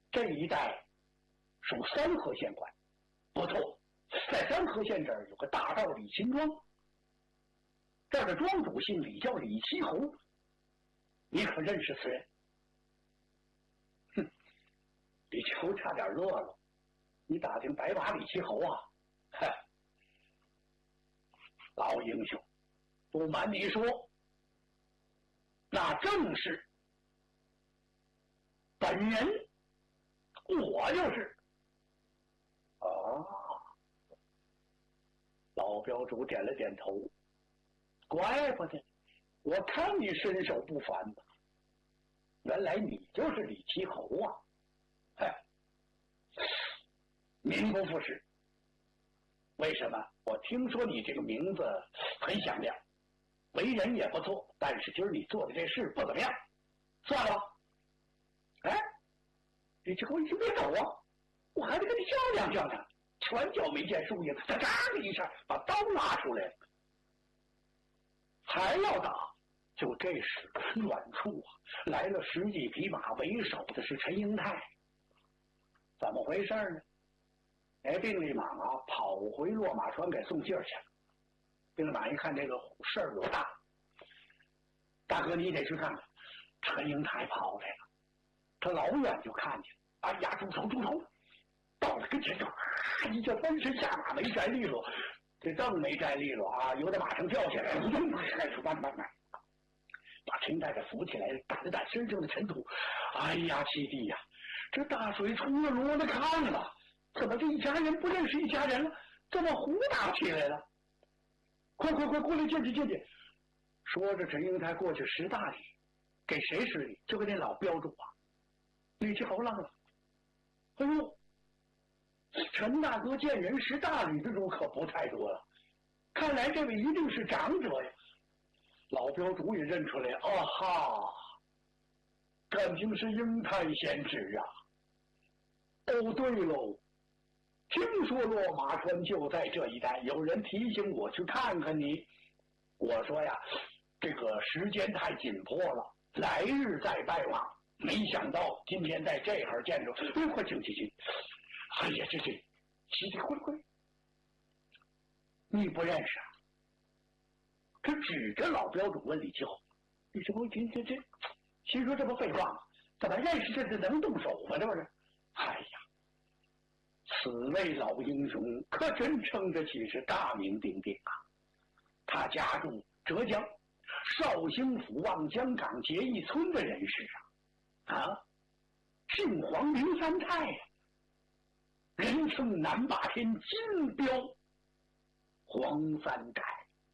这一带属三河县管。不错，在三河县这儿有个大道李秦庄，这儿的庄主姓李，叫李七侯。你可认识此人？哼，李七侯差点乐了。你打听白马李七侯啊？嗨，老英雄，不瞒你说，那正是本人，我就是。老标主点了点头，怪不得，我看你身手不凡吧？原来你就是李七侯啊！哎，名不副实。为什么？我听说你这个名字很响亮，为人也不错，但是今儿你做的这事不怎么样，算了吧。哎，李七侯，你别走啊！我还得跟你较量较量。拳脚没见输赢，他嘎的一下把刀拿出来了，还要打。就这时，远处啊来了10几匹马，为首的是陈英泰。怎么回事呢？并立马跑回落马船给送信去了。并立马一看这个事儿有大，大哥你得去看看。陈英泰跑来了，他老远就看见，哎呀，住手！到了跟前就一叫翻身下马，没摘利落，这正没摘利落啊，由在马上跳起来，开始慢，把陈英泰给扶起来，掸了掸身上的尘土。哎呀，七弟呀，这大水出了罗的炕了，怎么这一家人不认识一家人了？怎么胡打起来了？快过来进去！说着，陈英泰过去施大礼，给谁施礼？就给那老标主啊。李七侯愣了，哎呦！陈大哥见人识大礼之主可不太多了，看来这位一定是长者呀。老标主也认出来，啊哈，感情是英泰贤侄啊。哦，对喽，听说落马川就在这一带，有人提醒我去看看你。我说呀，这个时间太紧迫了，来日再拜望。没想到今天在这儿见着，快请！哎呀，这快！你不认识啊？他指着老标主问李七侯，李七侯这心说这不废话吗？怎么认识这能动手吗？这不是？哎呀，此位老英雄可真称得起是大名鼎鼎啊！他家住浙江绍兴府望江港结义村的人士啊，姓黄名三太呀。人称南霸天金标黄三改。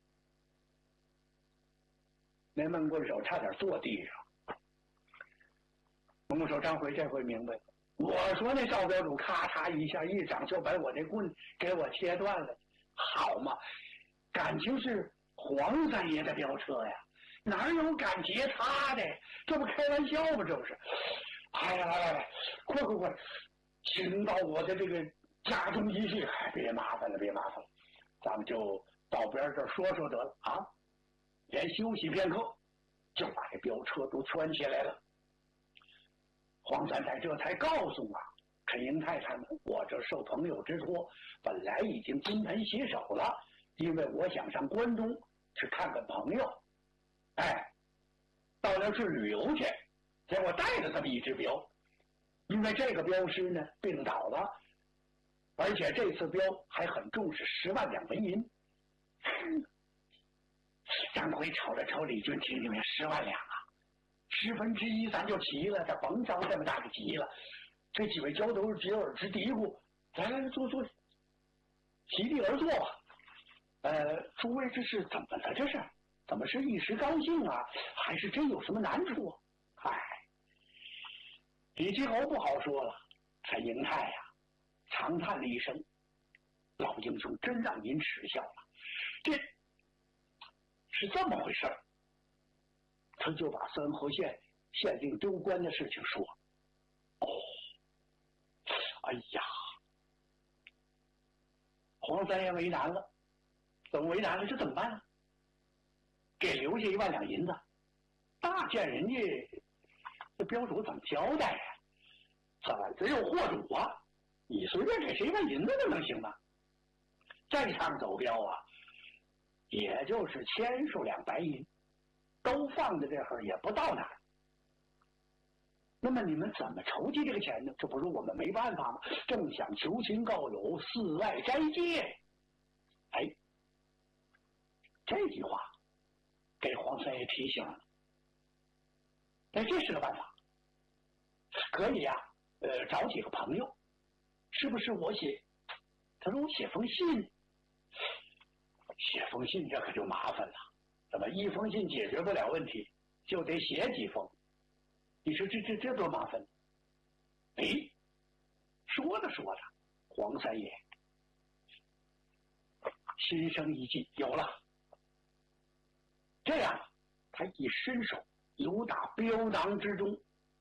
那闷棍手差点坐地上。闷棍手张回这回明白了，我说那赵标主咔嚓一下一掌就把我这棍给我切断了，好嘛，感情是黄三爷的飙车呀，哪有敢劫他的？这不开玩笑吗？这不是？哎呀，来，快！请到我的这个家中一叙，别麻烦了，咱们就到边这儿说得了啊！连休息片刻，就把这飙车都圈起来了。黄三太这才告诉陈英泰他们，我这受朋友之托，本来已经金盆洗手了，因为我想上关中去看看朋友，到那去旅游去，结果带了这么一只镖。因为这个镖师呢病倒了，而且这次镖还很重视10万两纹银。张回瞅了瞅李俊，听听10万两啊，1/10咱就齐了，这甭着这么大的急了。这几位交头接耳直嘀咕，来坐，席地而坐吧。诸位这是怎么了？这是怎么是一时高兴啊，还是真有什么难处啊？李七侯不好说了。陈英泰呀，长叹了一声：“老英雄真让您耻笑了，这是这么回事儿。”他就把三河县县令丢官的事情说：“哎呀，黄三爷为难了，怎么为难了？这怎么办啊？给留下1万两银子，大见人家这镖主怎么交代呀？ 咱只有货主啊，你随便给谁问银子就能行吗？这趟走镖啊，也就是1000数两白银，都放在这儿也不到哪儿。那么你们怎么筹集这个钱呢？这不是我们没办法吗？正想求亲告友，寺外斋戒。哎，这句话给黄三爷提醒了。哎，这是个办法，可以啊。找几个朋友，是不是我写？他说我写封信。写封信这可就麻烦了，怎么一封信解决不了问题，就得写几封。你说这多麻烦！哎，说着说着，黄三爷心生一计，有了。这样，他一伸手，由打镖囊之中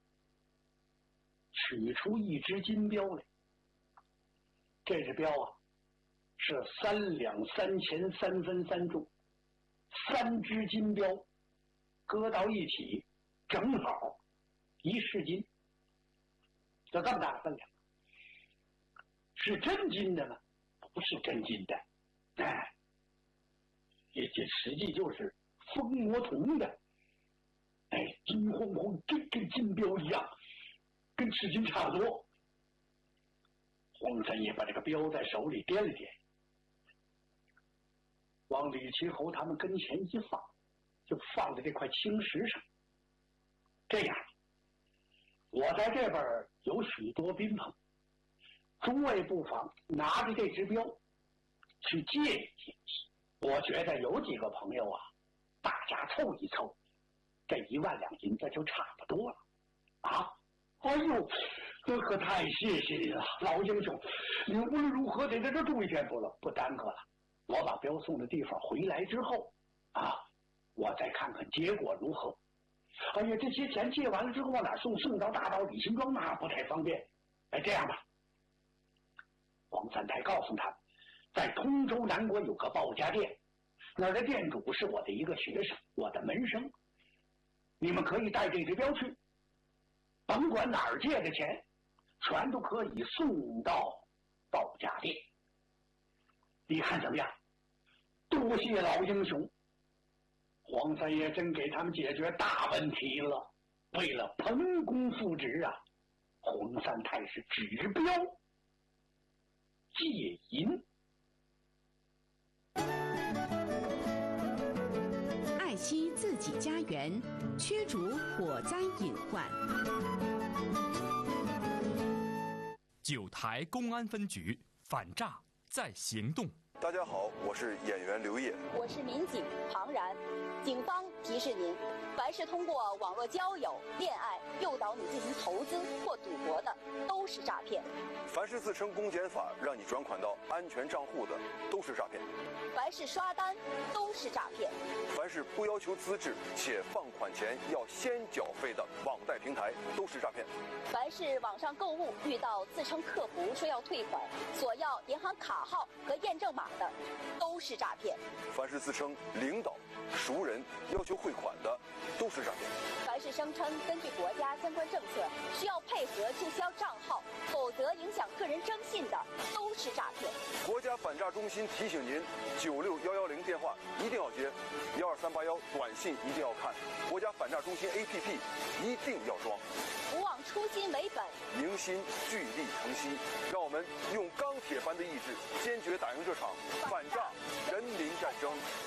取出一只金镖来。这只镖啊，是3两3钱3分3重，3只金镖搁到一起，正好1市斤，就这么大分量。是真金的吗？不是真金的，哎，也实际就是封魔铜的，哎，金晃晃，跟金镖一样，跟赤金差不多。黄三爷把这个镖在手里掂了掂，往李奇侯他们跟前一放，就放在这块青石上。这样，我在这边有许多宾朋，诸位不妨拿着这只镖去借一借。我觉得有几个朋友啊，大家凑一凑，这1万两银子就差不多了啊！哎呦，这可太谢谢你了，老英雄！你无论如何得在这住一天不耽搁了。我把镖送的地方回来之后啊，我再看看结果如何。哎呀，这些钱借完了之后往哪送？送到大道李辛庄那不太方便。哎，这样吧，黄三太告诉他们，在通州南国有个报家店，那儿的店主是我的一个学生，我的门生。你们可以带这只镖去，甭管哪儿借的钱，全都可以送到报家店。你看怎么样？多谢老英雄！黄三爷真给他们解决大问题了。为了彭公复职啊，黄三太是指标借银。 爱惜自己家园，驱逐火灾隐患。 九台公安分局反诈在行动。 大家好，我是演员刘烨， 我是民警庞然。警方提示您，凡是通过网络交友、恋爱诱导你进行投资或赌博的，都是诈骗； 凡是自称公检法让你转款到安全账户的，都是诈骗； 凡是刷单，都是诈骗； 凡是不要求资质且放款前要先缴费的网贷平台，都是诈骗； 凡是网上购物遇到自称客服说要退款，索要银行卡号和验证码的，都是诈骗； 凡是自称领导、熟人要求汇款的，都是诈骗； 凡是声称根据国家相关政策需要配合注销账号，否则影响个人征信的，都是诈骗。 国家反诈中心提醒您：96110电话一定要接，12381短信一定要看，国家反诈中心 APP 一定要装。 不忘初心为本， 凝心聚力诚心，让我们用钢铁般的意志，坚决打赢这场反诈人民战争。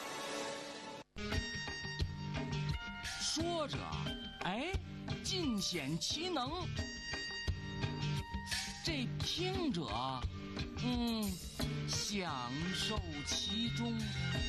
说着，哎，尽显其能；这听着，享受其中。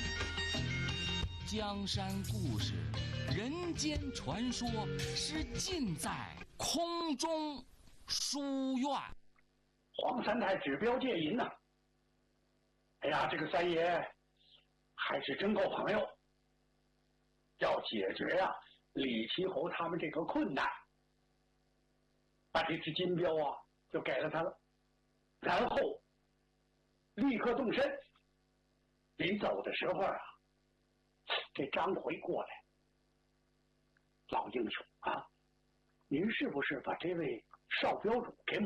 江山故事，人间传说，是尽在空中书院。 黄三太指标借银呐！哎呀，这个三爷还是真够朋友。要解决呀，李奇侯他们这个困难，把这只金镖啊就给了他了，然后立刻动身。临走的时候啊，这张回过来，老英雄啊，您是不是把这位少标主给